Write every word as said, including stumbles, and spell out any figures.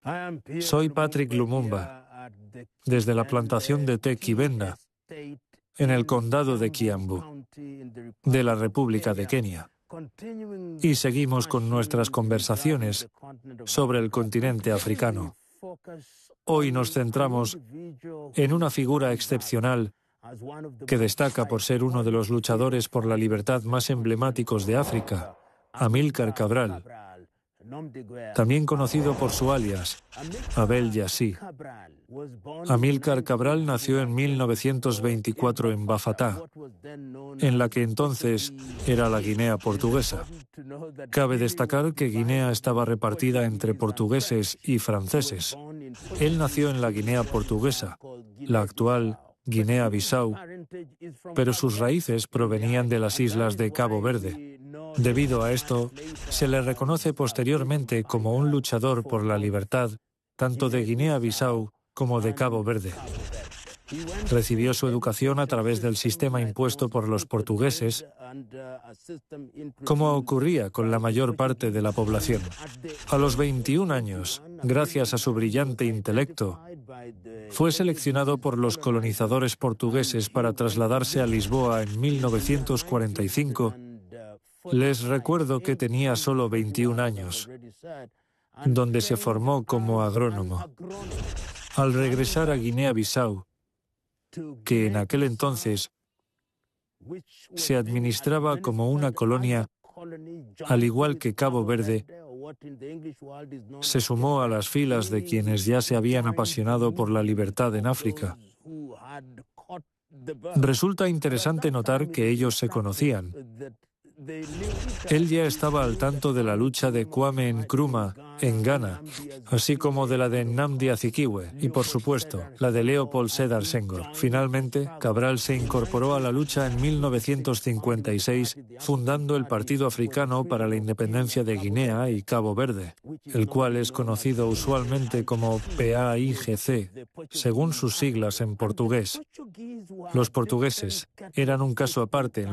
Soy Patrick Lumumba, desde la plantación de Tequibenda, en el condado de Kiambu, de la República de Kenia. Y seguimos con nuestras conversaciones sobre el continente africano. Hoy nos centramos en una figura excepcional que destaca por ser uno de los luchadores por la libertad más emblemáticos de África, Amílcar Cabral, también conocido por su alias, Abel Yassi. Amílcar Cabral nació en mil novecientos veinticuatro en Bafatá, en la que entonces era la Guinea portuguesa. Cabe destacar que Guinea estaba repartida entre portugueses y franceses. Él nació en la Guinea portuguesa, la actual Guinea-Bissau, pero sus raíces provenían de las islas de Cabo Verde. Debido a esto, se le reconoce posteriormente como un luchador por la libertad tanto de Guinea-Bissau como de Cabo Verde. Recibió su educación a través del sistema impuesto por los portugueses, como ocurría con la mayor parte de la población. A los veintiún años, gracias a su brillante intelecto, fue seleccionado por los colonizadores portugueses para trasladarse a Lisboa en mil novecientos cuarenta y cinco. Les recuerdo que tenía solo veintiún años, donde se formó como agrónomo. Al regresar a Guinea-Bissau, que en aquel entonces se administraba como una colonia, al igual que Cabo Verde, se sumó a las filas de quienes ya se habían apasionado por la libertad en África. Resulta interesante notar que ellos se conocían. Él ya estaba al tanto de la lucha de Kwame Nkrumah en Ghana, así como de la de Nnamdi Azikiwe y, por supuesto, la de Leopold Sédar Senghor. Finalmente, Cabral se incorporó a la lucha en mil novecientos cincuenta y seis, fundando el Partido Africano para la Independencia de Guinea y Cabo Verde, el cual es conocido usualmente como P A I G C, según sus siglas en portugués. Los portugueses eran un caso aparte